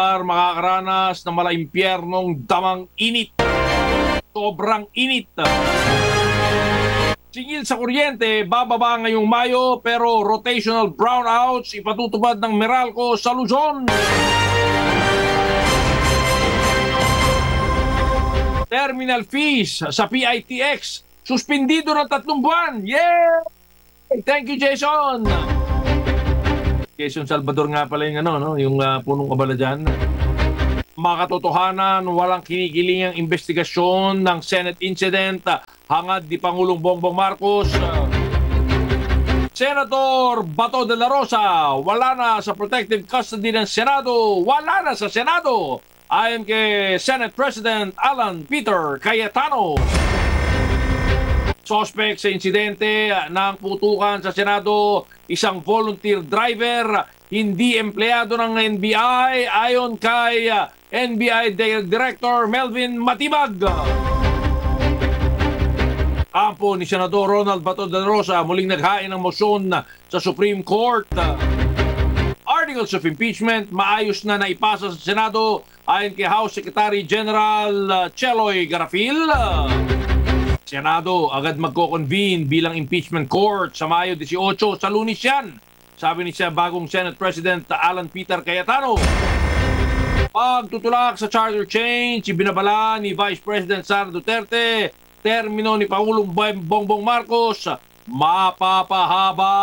makakaranas ng malaimpyernong damang init. Sobrang init. Singil sa kuryente, bababa ngayong Mayo pero rotational brownouts ipatutupad ng Meralco sa Luzon. Terminal fees sa PITX suspendido ng 3 buwan. Yeah! Thank you, Jason. Jason Salvador nga pala yung yung punong kabala dyan. Makatotohanan, walang kinikilingang investigasyon ng Senate incident hangad ni Pangulong Bongbong Marcos. Senator Bato de la Rosa, wala na sa protective custody ng Senado. Wala na sa Senado. Ayon kay Senate President Alan Peter Cayetano. Suspect sa insidente ng putukan sa Senado, isang volunteer driver, hindi empleyado ng NBI ayon kay NBI Director Melvin Matibag. Kampo ni Senador Ronald Bato de la Rosa muling naghain ng motion sa Supreme Court. Articles of impeachment maayos na naipasa sa Senado ayon kay House Secretary General Cheloy Garafil. Senado agad magko-convene bilang impeachment court sa Mayo 18 sa Lunes yan. Sabi ni siya bagong Senate President Alan Peter Cayetano. Pagtutulak sa charter change, ibinabala ni Vice President Sara Duterte, termino ni Pangulong Bongbong Marcos, mapapahaba.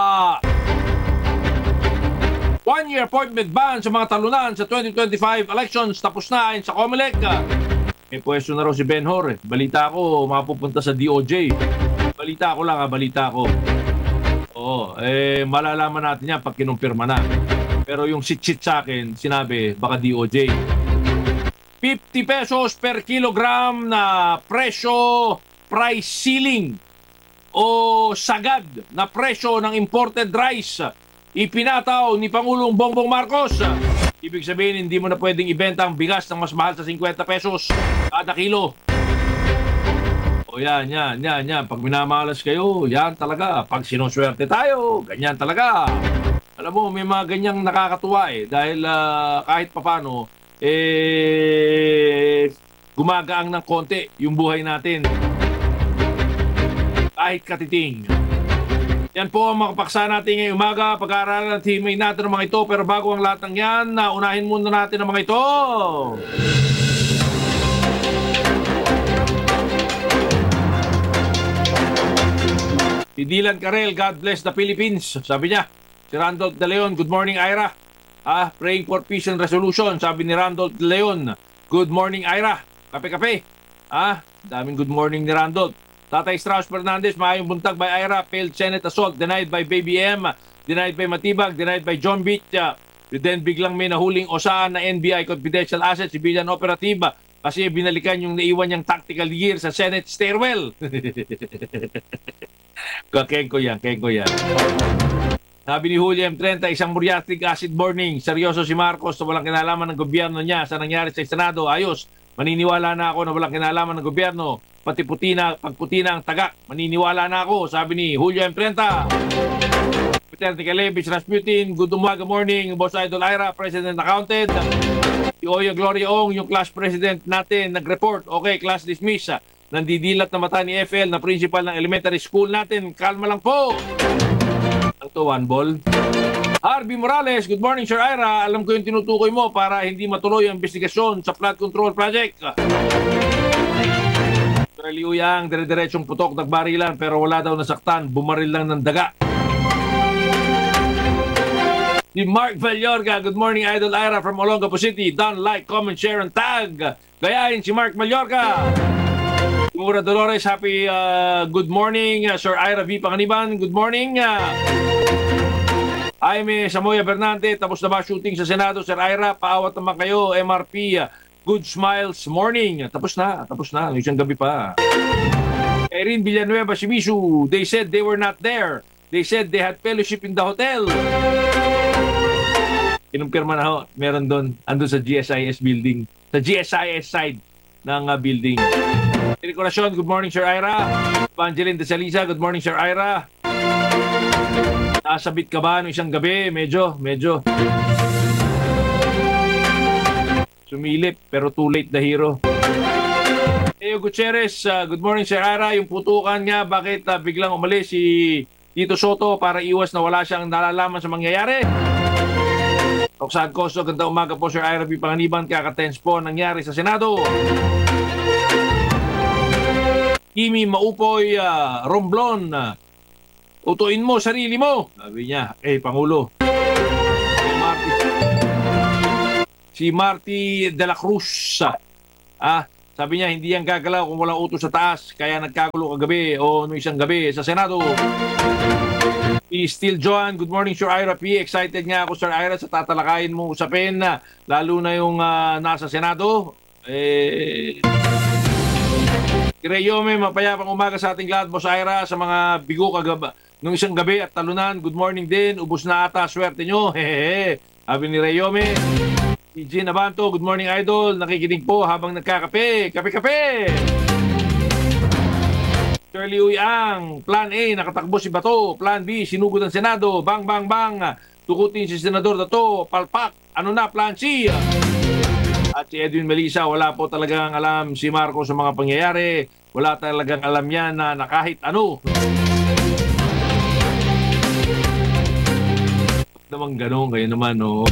1-year appointment ban sa mga talunan sa 2025 elections tapos na ayon sa COMELEC. May pwesto na raw si Benhor. Balita ko, mapupunta sa DOJ. Balita ko lang, balita ko. Oo, malalaman natin yan pag kinumpirma na. Pero yung sit-sit sa akin, sinabi, baka DOJ. 50 pesos per kilogram na presyo, price ceiling o sagad na presyo ng imported rice ipinataw ni Pangulong Bongbong Marcos. Ibig sabihin, hindi mo na pwedeng ibenta ang bigas ng mas mahal sa 50 pesos kada kilo. O yan. Pag minamalas kayo, yan talaga. Pag sinuswerte tayo, ganyan talaga. Alam mo, may mga ganyang nakakatuwa dahil kahit papano, gumagaang ng konti yung buhay natin. Kahit katiting. Yan po ang makapaksa natin ngayong umaga. Pag-aaralan at himay natin ang mga ito. Pero bago ang lahat ng yan, unahin muna natin ang mga ito. Si Dylan Karel, God bless the Philippines. Sabi niya. Si Randolph De Leon, good morning Ira. Praying for peace and resolution. Sabi ni Randolph De Leon, good morning Ira. Kape-kape. Daming good morning ni Randolph. Tatay Strauss Fernandez, maayong buntag by Ira, failed Senate assault, denied by Baby M, denied by Matibag, denied by John Beach. Then biglang may nahuling osaan na NBI confidential asset, civilian operative, kasi binalikan yung naiwan niyang tactical gear sa Senate stairwell. Kengko yan. Sabi ni Julio M30, isang muriatic acid burning. Seryoso si Marcos na walang kinalaman ng gobyerno niya sa nangyari sa Senado. Ayos, maniniwala na ako na walang kinalaman ng gobyerno. Pati pagputi na ang tagak. Maniniwala na ako, sabi ni Julio M30. Peter Nikalevich, Rasputin, good umaga morning. Boss Idol Ira, President Accounted. Si Oya Gloria Ong, yung class president natin, nag-report. Okay, class dismiss. Nandidilat na mata ni FL na principal ng elementary school natin. Kalma lang po. Ang to, one ball. Harvey Morales, good morning Sir Ira. Alam ko yung tinutukoy mo para hindi matuloy ang investigasyon sa flood control project. Liuyang, dire-diretsong putok, nagbarilan pero wala daw nasaktan, bumaril lang ng daga. Si Mark Vallorga, good morning Idol Ira from Olongapo City. Don't like, comment, share, and tag. Gayahin si Mark Vallorga. Mura Dolores, happy good morning. Sir Ira V. Panganiban, good morning. Jaime Samoya Bernante, tapos na ba shooting sa Senado? Sir Ira, paawat naman kayo, MRP. Good Smiles Morning. Tapos na. Isang gabi pa. Erin Villanueva, Shimizu. They said they were not there. They said they had fellowship in the hotel. Kinumpirma na ho. Meron doon. Andun sa GSIS building. Sa GSIS side ng building. Decoration, good morning Sir Ira. Evangeline De Salisa, good morning Sir Ira. Nasabit ka ba no isang gabi? Medyo. Sumilip, pero too late the hero. Leo Gutierrez, good morning Sir Ira. Yung putukan nga, bakit biglang umalis si Tito Soto para iwas na wala siyang nalalaman sa mangyayari? Roxanne Costo, ganda umaga po Sir Ira B. Panganiban, kaka-tense po nangyari sa Senado. Kimi Maupoy, Romblon, utuin mo sarili mo. Sabi niya, Pangulo. Si Marty de la Cruz, sabi niya, hindi yan gagalaw kung walang utos sa taas, kaya nagkagulo kagabi o no isang gabi sa Senado. Si Steel John, good morning Sir Ira P. Excited nga ako Sir Ira sa tatalakayin mo usapin, lalo na yung nasa Senado. Kireyome, mapayapang umaga sa ating lahat, Boss Ira, sa mga bigo kagaba nung isang gabi at talunan. Good morning din, ubos na ata, swerte nyo. Hehehe, sabi ni Reyome. Si Jean Abanto, good morning idol, nakikinig po habang nagkakape. Kape-kape! Shirley Uyang, Plan A, nakatakbo si Bato. Plan B, sinugod ang Senado. Bang, bang, bang. Tukutin si Senador Dato. Palpak. Ano na, Plan C? At si Edwin Melissa, wala po talagang alam si Marcos sa mga pangyayari. Wala talagang alam yan na kahit ano. Naman ganun, kayo naman, no?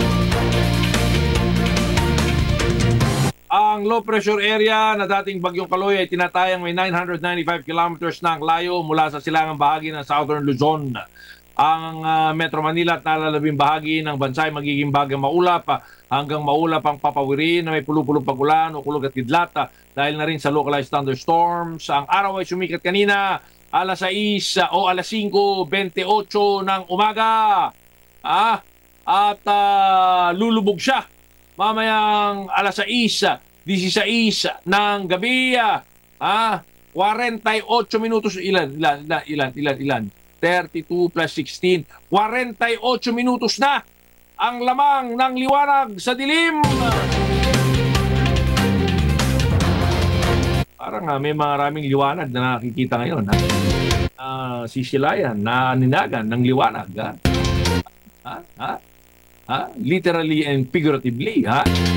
Ang low pressure area na dating Bagyong Kaloy ay tinatayang may 995 kilometers na ang layo mula sa silangang bahagi ng Southern Luzon. Ang Metro Manila at nalalabing bahagi ng bansa ay magiging bagyang maulap hanggang maulap ang papawirin na may pulupulong pagulan o kulog at kidlat dahil na rin sa localized thunderstorms. Ang araw ay sumikat kanina alas 6 o alas 5:28 ng umaga. At lulubog siya mamayang alas 6:16 ng gabi. 48 minutos. Ilan? 32 plus 16. 48 minutos na ang lamang ng liwanag sa dilim. Parang may maraming liwanag na nakikita ngayon. Sisilayan, naninagan ng liwanag. Literally and figuratively,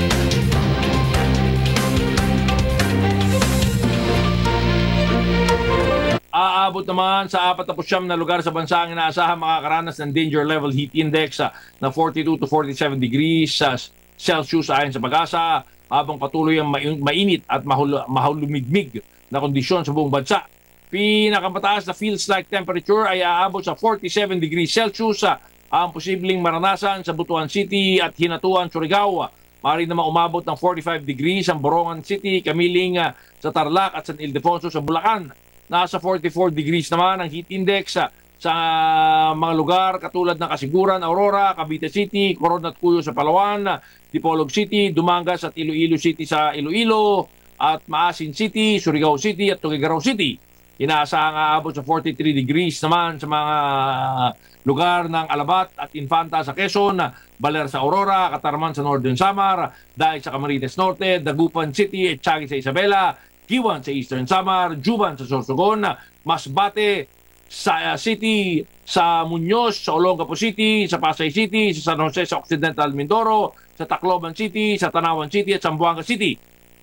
Aabot naman sa 49 na lugar sa bansa ang inaasahan makakaranas ng danger level heat index na 42 to 47 degrees Celsius ayon sa Pag-asa, habang patuloy ang mainit at mahulumigmig na kondisyon sa buong bansa. Pinakamataas na feels like temperature ay aabot sa 47 degrees Celsius ang posibleng maranasan sa Butuan City at Hinatuan, Surigao. Maaari naman umabot ng 45 degrees ang Borongan City, Kamiling sa Tarlac at San Ildefonso sa Bulacan. Nasa 44 degrees naman ang heat index sa mga lugar katulad ng Kasiguran, Aurora, Cavite City, Coron at Cuyo sa Palawan, Dipolog City, Dumangas at Iloilo City sa Iloilo, at Maasin City, Surigao City at Tuguegarao City. Inaasahang aabot sa 43 degrees naman sa mga lugar ng Alabat at Infanta sa Quezon, Baler sa Aurora, Katarman sa Northern Samar, Daig sa Camarines Norte, Dagupan City at Tiaguig sa Isabela, Kiwan sa Eastern Samar, Juban sa Sorsogon, Masbate sa City, sa Muñoz, sa Olongapo City, sa Pasay City, sa San Jose sa Occidental Mindoro, sa Tacloban City, sa Tanawan City at Zamboanga City.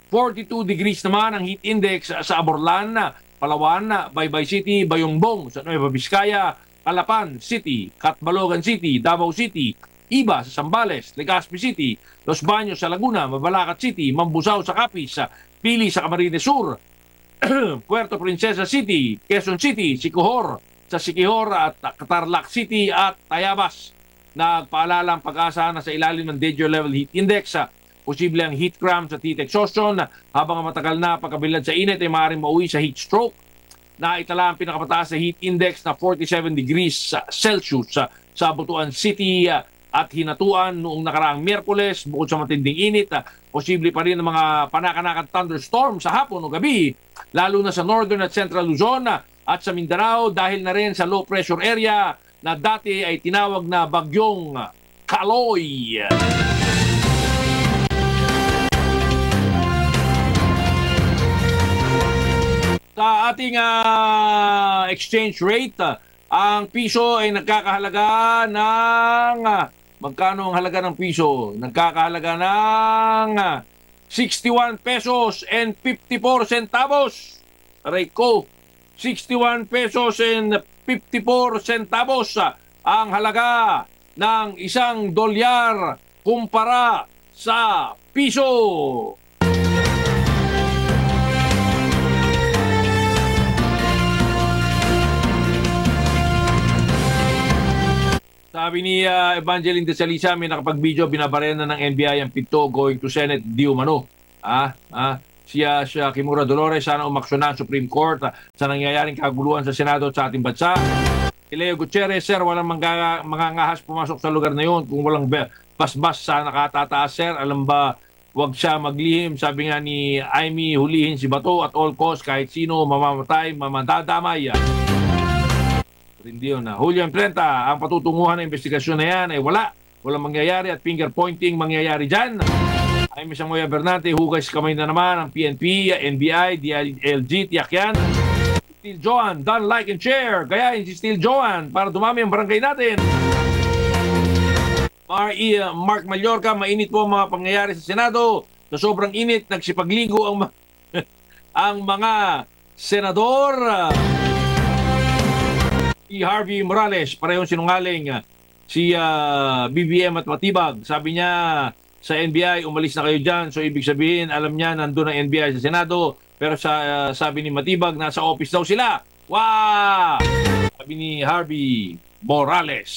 42 degrees naman ang heat index sa Aborlan, Palawan, Baybay City, Bayongbong sa Nueva Vizcaya, Calapan City, Catbalogan City, Davao City, Iba sa Zambales, Legazpi City, Los Baños sa Laguna, Mabalacat City, Mambusaw sa Capiz, Pili sa Camarines Sur, Puerto Princesa City, Quezon City, Siquijor sa Siquijor at Tarlac City at Tayabas. Nagpaalala ang Pag-asa na sa ilalim ng danger level heat index, posible ang heat cramp sa heat exhaustion habang matagal na pagkabilad sa init ay maaaring mauwi sa heat stroke. Naitala ang pinakamataas na heat index na 47 degrees Celsius sa Butuan City at Hinatuan noong nakaraang Miyerkules. Bukod sa matinding init, posible pa rin ang mga panakanakan thunderstorm sa hapon o gabi, lalo na sa Northern at Central Luzon at sa Mindanao dahil na rin sa low pressure area na dati ay tinawag na Bagyong Kaloy. Sa ating exchange rate, ang piso ay nagkakahalaga ng Magkano ang halaga ng piso? Nagkakahalaga ng 61 pesos and 54 centavos. Aray ko, 61 pesos and 54 centavos ang halaga ng isang dolyar kumpara sa piso. Sabi ni Evangeline de Salisa, may nakapag-video, binabarena ng NBI ang pito going to Senate di umano. Siya Kimura Dolores, sana umaksyon na ang Supreme Court sa nangyayaring kaguluhan sa Senado at sa ating bansa. Leo Gutierrez, sir, walang mangangahas pumasok sa lugar na yun kung walang basbas sa nakatataas, sir. Alam ba, wag siya maglihim. Sabi nga ni Amy, hulihin si Bato at all cost, kahit sino mamamatay, mamadadamay. Hindi yun. Julio Imprenta, ang patutunguhan ng investigasyon na yan ay walang mangyayari at finger pointing mangyayari dyan. Ay Misamoya Bernate, hugay sa kamay na naman ang PNP, NBI, DILG, tiyak yan. Steel Joan, done, like and share. Gayahin si Steel Joan para dumami ang barangay natin. Mark Mallorca, mainit po ang mga pangyayari sa Senado. Sa sobrang init, nagsipagligo ang mga senador. Si Harvey Morales, parehong sinungaling. Si BBM at Matibag, sabi niya sa NBI, umalis na kayo dyan. So ibig sabihin, alam niya, nandun ang NBI sa Senado. Pero sabi ni Matibag, nasa office daw sila. Wow! Sabi ni Harvey Morales.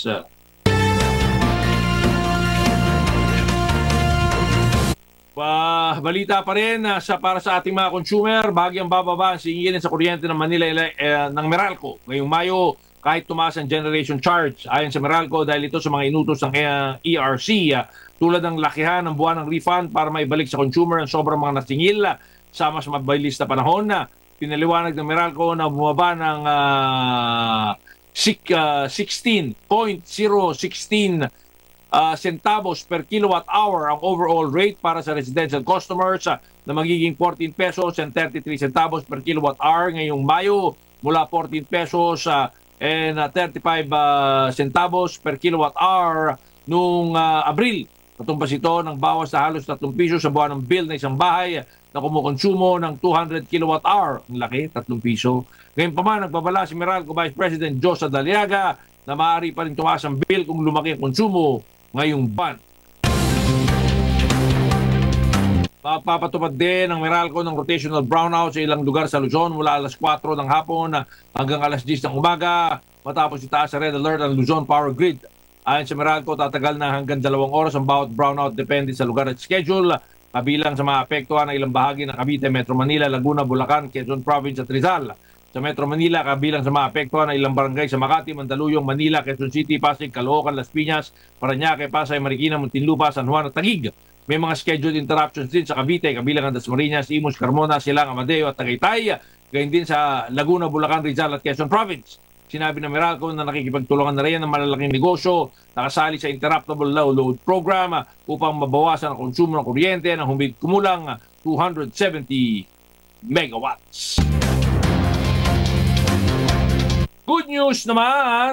Balita pa rin para sa ating mga consumer, bahagyang bababa ang singilin sa kuryente ng Manila ng Meralco. Ngayong Mayo, kahit tumaas ang generation charge, ayon sa Meralco, dahil ito sa mga inutos ng ERC, tulad ng lakihan ng buwan ng refund para maibalik sa consumer ang sobrang mga nasingil sa mas mabilis na panahon. Pinaliwanag ng Meralco na bumaba ng 16.016 centavos per kilowatt hour ang overall rate para sa residential customers na magiging 14 pesos and 33 centavos per kilowatt hour ngayong Mayo, mula 14 pesos and 35 centavos per kilowatt hour noong Abril. Katumbas ito ng bawas na halos 3 piso sa buwan ng bill na isang bahay na kumukonsumo ng 200 kilowatt hour. Ang laki, 3 piso. Ngayon pa man, nagbabala si Meralco Vice President Josa Daliaga na maaari pa rin tumaas ang bill kung lumaki ang konsumo ngayong buwan. Papatupad din ng Meralco ng rotational brownout sa ilang lugar sa Luzon mula alas 4 ng hapon hanggang alas 10 ng umaga matapos itaas sa red alert ang Luzon Power Grid. Ayon sa Meralco, tatagal na hanggang 2 oras ang bawat brownout depende sa lugar at schedule, kabilang sa mga apektuhan ng ilang bahagi ng Cavite, Metro Manila, Laguna, Bulacan, Quezon Province at Rizal. Sa Metro Manila, kabilang sa mga apektuhan ng ilang barangay sa Makati, Mandaluyong, Manila, Quezon City, Pasig, Caloocan, Las Piñas, Parañaque, Pasay, Marikina, Muntinlupa, San Juan at Taguig. May mga scheduled interruptions din sa Cavite, kabilang ang Dasmariñas, Imus, Carmona, Silang, Amadeo at Tagaytay. Gayon din sa Laguna, Bulacan, Rizal at Quezon Province. Sinabi ng Meralco na nakikipagtulungan na rin ng malalaking negosyo nakasali sa Interruptible Low Load Program upang mabawasan ang konsumo ng kuryente ng humigit kumulang 270 megawatts. Good news naman,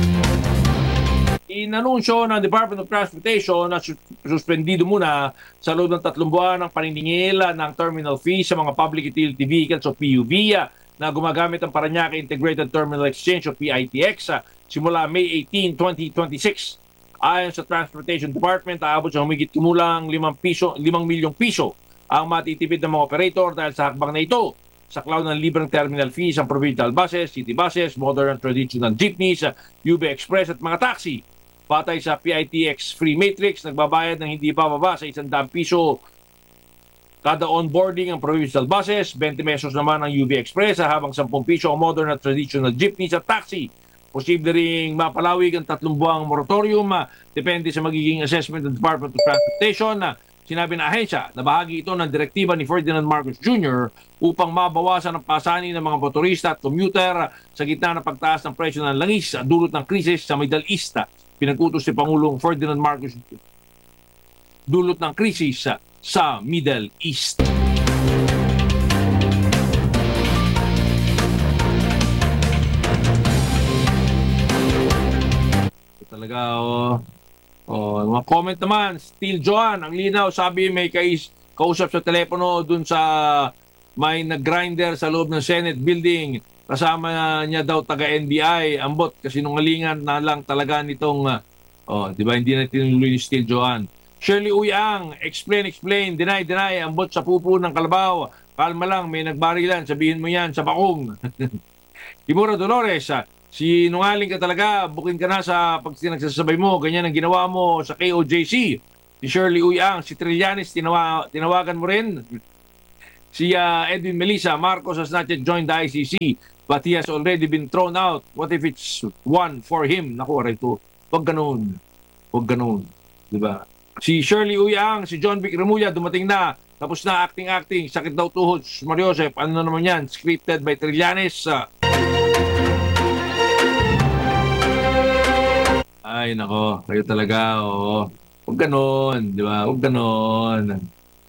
inanunsyo ng Department of Transportation na suspendido muna sa loob ng 3 buwan ang paniningil ng terminal fee sa mga public utility vehicles o PUV na gumagamit ang Parañaque Integrated Terminal Exchange o PITX simula May 18, 2026. Ayon sa Transportation Department, aabot sa humigit kumulang 5 milyong piso ang matitipid ng mga operator dahil sa hakbang na ito. Saklaw ng libreng terminal fees ang provincial buses, city buses, modern and traditional jeepneys, UB Express at mga taxi. Batay sa PITX Free Matrix, nagbabayad ng hindi bababa sa 100 piso kada onboarding ang provincial buses, 20 pesos naman ang UB Express, habang 10 piso ang modern at traditional jeepneys at taxi. Posible ring mapalawig ang 3 buwang moratorium, depende sa magiging assessment ng Department of Transportation. Sinabi ng ahensya na bahagi ito ng direktiba ni Ferdinand Marcos Jr. upang mabawasan ang pasanin ng mga motorista at commuter sa gitna ng pagtaas ng presyo ng langis dulot ng krisis sa Middle East. Pinag-utos si Pangulong Ferdinand Marcos dulot ng krisis sa Middle East. Talaga, Mga comment naman, Steel Joan, ang linaw, sabi may kausap sa telepono dun sa may nag-grinder sa loob ng Senate building. Kasama niya daw taga-NBI. Ambot, kasinungalingan na lang talaga nitong, di ba, hindi na tinuloy ni Steel Joan. Shirley Uyang, explain, deny, ambot sa pupo ng kalabaw. Kalma lang, may nagbarilan, sabihin mo yan sa bakong. Timura Dolores, sinungaling ka talaga, bukin ka na sa pagtinagsasabay mo, ganyan ang ginawa mo sa KOJC. Si Shirley Uyang, si Trillanes, tinawagan mo rin. Si Edwin Melissa, Marcos has not yet joined the ICC, but he has already been thrown out. What if it's one for him? Naku, aray ko. Huwag ganun. Diba? Si Shirley Uyang, si John Vic Remulla, dumating na. Tapos na acting. Sakit daw tuhod. Mario Joseph, ano naman yan? Scripted by Trillanes. Ay, nako. Kayo talaga, oo. Huwag ganun. Di ba? Huwag ganun.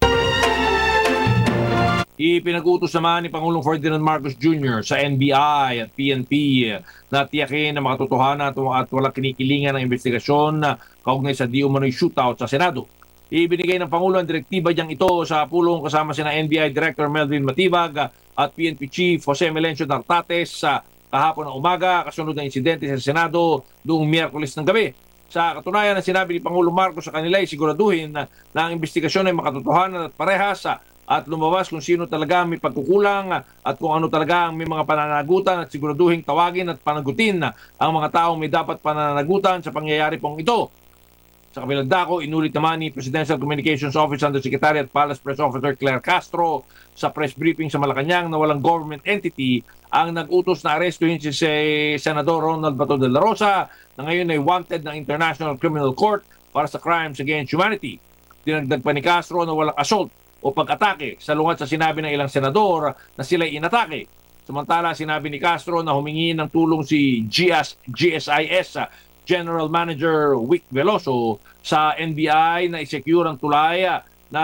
Ipinag-utos naman ni Pangulong Ferdinand Marcos Jr. sa NBI at PNP na tiyakin na makatotohanan at walang kinikilingan ng investigasyon kaugnay sa di umano'y shootout sa Senado. Ibinigay ng Pangulo ang direktiba niyang ito sa pulong kasama sina NBI Director Melvin Matibag at PNP Chief Jose Melencio Nartates sa kahapon ng umaga kasunod ng insidente sa Senado noong Miyerkules ng gabi. Sa katunayan na sinabi ni Pangulong Marcos sa kanila ay siguraduhin na ang investigasyon ay makatotohanan at parehas at lumabas kung sino talaga may pagkukulang at kung ano talaga ang may mga pananagutan at siguraduhin tawagin at panagutin ang mga taong may dapat pananagutan sa pangyayari pong ito. Sa kabilang dako, inulit naman ni Presidential Communications Office Undersecretary at Palace Press Officer Claire Castro sa press briefing sa Malacanang na walang government entity ang nag-utos na arestuhin si Senador Ronald Bato de la Rosa na ngayon ay wanted ng International Criminal Court para sa crimes against humanity. Dinagdag pa ni Castro na walang assault o pag-atake sa lungat sa sinabi ng ilang senador na sila'y inatake. Samantala, sinabi ni Castro na humingi ng tulong si GSIS General Manager Vic Veloso sa NBI na i-secure ang tulay na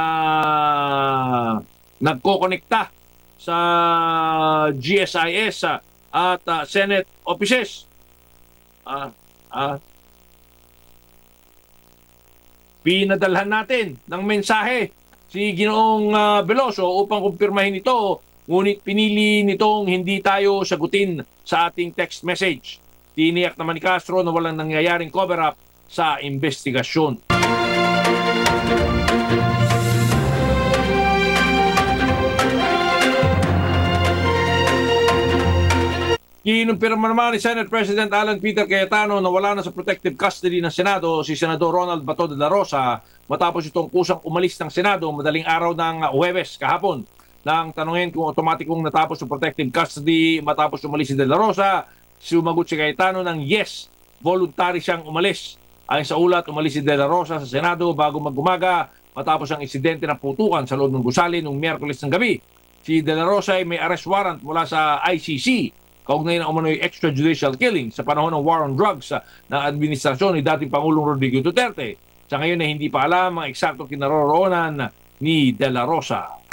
nagkokonekta sa GSIS at Senate offices. Pinadalhan natin ng mensahe si Ginoong Veloso upang kumpirmahin ito, ngunit pinili nitong hindi tayo sagutin sa ating text message. Tiniyak naman ni Castro na walang nangyayaring cover-up sa investigasyon. Kinumpirma naman ni Senate President Alan Peter Cayetano na wala na sa protective custody ng Senado si Senador Ronald Bato de la Rosa matapos itong kusang umalis ng Senado madaling araw ng Huwebes kahapon. Nang tanungin kung otomatikong natapos sa protective custody matapos umalis si de la Rosa, sumagot si Cayetano ng yes, voluntary siyang umalis. Ayon sa ulat, umalis si de la Rosa sa Senado bago mag-umaga matapos ang insidente ng putukan sa loob ng gusali noong Miyerkules ng gabi. Si de la Rosa ay may arrest warrant mula sa ICC kaugnay ng umano'y extrajudicial killing sa panahon ng war on drugs ng administrasyon ni dating Pangulong Rodrigo Duterte. Sa ngayon ay hindi pa alam ang eksaktong kinaroroonan ni De La Rosa.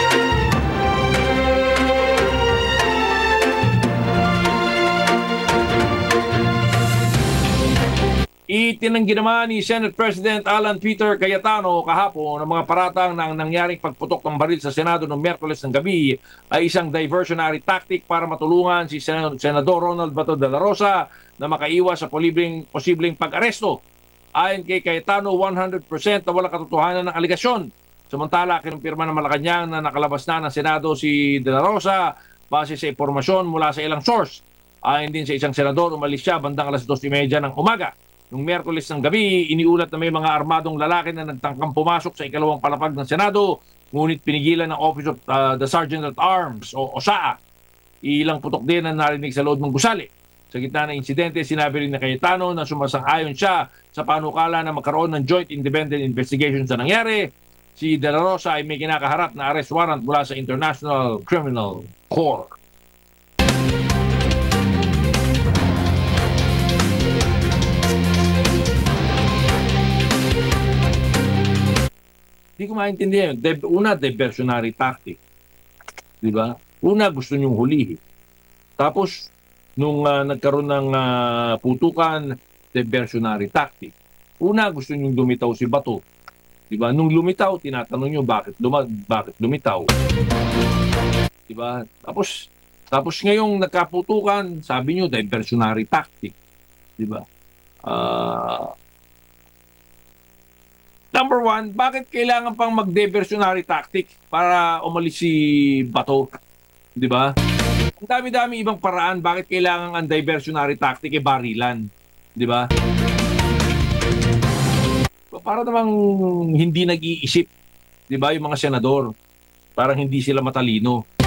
Itinanggi naman ni Senate President Alan Peter Cayetano kahapon ang mga paratang na ang nangyaring pagputok ng baril sa Senado noong Miyerkules ng gabi ay isang diversionary tactic para matulungan si Senador Ronald Bato de la Rosa na makaiwas sa posibleng pag-aresto. Ayon kay Cayetano, 100% na walang katotohanan ng aligasyon. Samantala, kinumpirma ng Malacanang na nakalabas na ng Senado si de la Rosa base sa impormasyon mula sa ilang source. Ayon din sa isang senador, umalis siya bandang alas 2:30 ng umaga. Noong Miyerkules ng gabi, iniulat na may mga armadong lalaki na nagtangkang pumasok sa ikalawang palapag ng Senado, ngunit pinigilan ng Office of the Sergeant at Arms o OSAA. Ilang putok din ang narinig sa loob ng gusali. Sa gitna ng insidente, sinabi rin ni Cayetano na sumasang-ayon siya sa panukala na magkaroon ng joint independent investigation sa nangyari. Si De La Rosa ay may kinakaharap na arrest warrant mula sa International Criminal Court. Hindi ko maintindihan. Una, diversionary tactic. Di ba? Una, gusto niyong hulihin. Tapos, nung nagkaroon ng putukan, diversionary tactic. Una, gusto niyong lumitaw si Bato. Di ba? Nung lumitaw, tinatanong niyo bakit lumitaw. Di ba? Tapos ngayong nagkaputukan, sabi niyo diversionary tactic. Di ba? Ah, number one, bakit kailangan pang mag-diversionary tactic para umalis si Bato? Di ba? Ang dami-dami ibang paraan bakit kailangan ang diversionary tactic barilan. Di ba? Para namang hindi nag-iisip, 'di ba, yung mga senador. Parang hindi sila matalino.